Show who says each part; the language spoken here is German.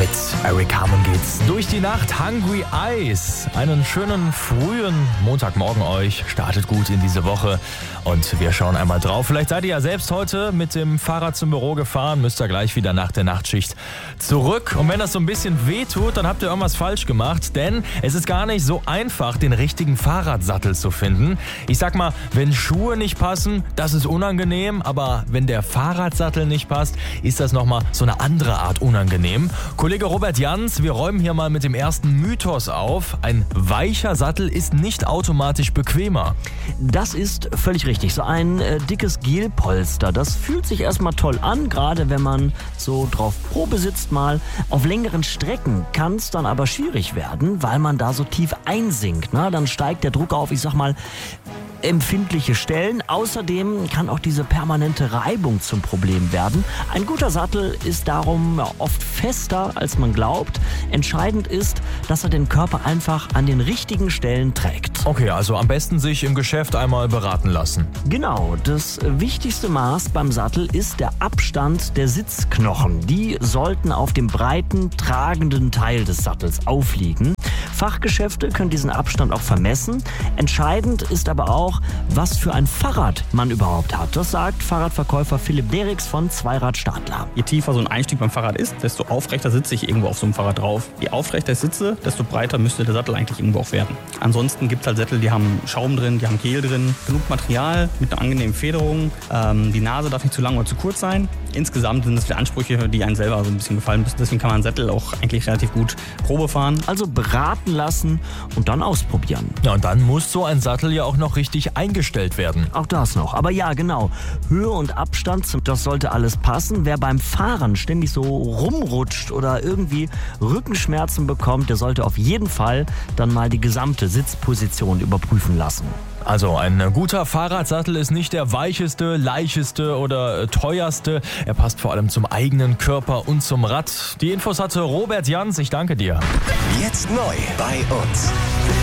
Speaker 1: Mit Eric Carmen geht's durch die Nacht. Hungry Eyes. Einen schönen frühen Montagmorgen euch. Startet gut in diese Woche. Und wir schauen einmal drauf. Vielleicht seid ihr ja selbst heute mit dem Fahrrad zum Büro gefahren. Müsst ihr gleich wieder nach der Nachtschicht zurück. Und wenn das so ein bisschen wehtut, dann habt ihr irgendwas falsch gemacht. Denn es ist gar nicht so einfach, den richtigen Fahrradsattel zu finden. Ich sag mal, wenn Schuhe nicht passen, das ist unangenehm. Aber wenn der Fahrradsattel nicht passt, ist das nochmal so eine andere Art unangenehm. Kollege Robert Jans, wir räumen hier mal mit dem ersten Mythos auf. Ein weicher Sattel ist nicht automatisch bequemer.
Speaker 2: Das ist völlig richtig. So ein dickes Gelpolster, das fühlt sich erstmal toll an, gerade wenn man so drauf Probe sitzt mal. Auf längeren Strecken kann es dann aber schwierig werden, weil man da so tief einsinkt. Ne? Dann steigt der Druck auf, ich sag mal, empfindliche Stellen. Außerdem kann auch diese permanente Reibung zum Problem werden. Ein guter Sattel ist darum oft fester, als man glaubt. Entscheidend ist, dass er den Körper einfach an den richtigen Stellen trägt.
Speaker 1: Okay, also am besten sich im Geschäft einmal beraten lassen.
Speaker 2: Genau, das wichtigste Maß beim Sattel ist der Abstand der Sitzknochen. Die sollten auf dem breiten, tragenden Teil des Sattels aufliegen. Fachgeschäfte können diesen Abstand auch vermessen. Entscheidend ist aber auch, was für ein Fahrrad man überhaupt hat. Das sagt Fahrradverkäufer Philipp Derix von Zweirad Stadler.
Speaker 3: Je tiefer so ein Einstieg beim Fahrrad ist, desto aufrechter sitze ich irgendwo auf so einem Fahrrad drauf. Je aufrechter ich sitze, desto breiter müsste der Sattel eigentlich irgendwo auch werden. Ansonsten gibt es halt Sättel, die haben Schaum drin, die haben Gel drin, genug Material mit einer angenehmen Federung. Die Nase darf nicht zu lang oder zu kurz sein. Insgesamt sind es die Ansprüche, die einen selber so ein bisschen gefallen müssen. Deswegen kann man einen Sattel auch eigentlich relativ gut Probe fahren.
Speaker 2: Also beraten lassen und dann ausprobieren.
Speaker 1: Ja, und dann muss so ein Sattel ja auch noch richtig eingestellt werden.
Speaker 2: Auch das noch. Aber ja, genau. Höhe und Abstand, das sollte alles passen. Wer beim Fahren ständig so rumrutscht oder irgendwie Rückenschmerzen bekommt, der sollte auf jeden Fall dann mal die gesamte Sitzposition überprüfen lassen.
Speaker 1: Also ein guter Fahrradsattel ist nicht der weicheste, leichteste oder teuerste. Er passt vor allem zum eigenen Körper und zum Rad. Die Infos hatte Robert Jans. Ich danke dir.
Speaker 4: Jetzt neu bei uns.